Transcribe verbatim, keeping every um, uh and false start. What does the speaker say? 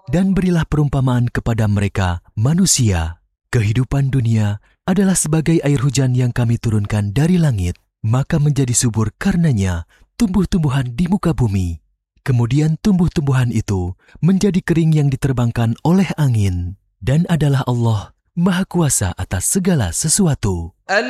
Dan berilah perumpamaan kepada mereka, manusia. Kehidupan dunia adalah sebagai air hujan yang kami turunkan dari langit, maka menjadi subur karenanya tumbuh-tumbuhan di muka bumi. Kemudian tumbuh-tumbuhan itu menjadi kering yang diterbangkan oleh angin. Dan adalah Allah Maha Kuasa atas segala sesuatu.